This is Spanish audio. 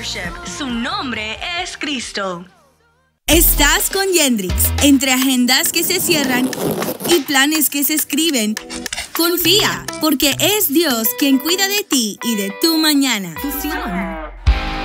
Fellowship. Su nombre es Cristo. Estás con Yendrix. Entre agendas que se cierran y planes que se escriben, confía, porque es Dios quien cuida de ti y de tu mañana. Fusión.